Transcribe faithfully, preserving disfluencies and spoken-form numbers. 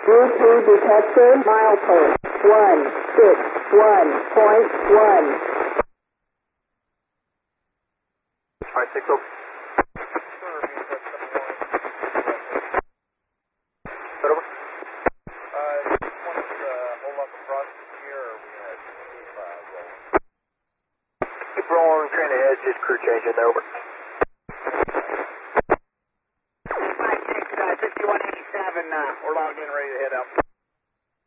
U P detector milepost one six one point one. Alright, six oh. Keep rolling, train ahead, just crew changing over. five six, uh, fifty-one eighty-seven, uh, we're logged in, ready to head out.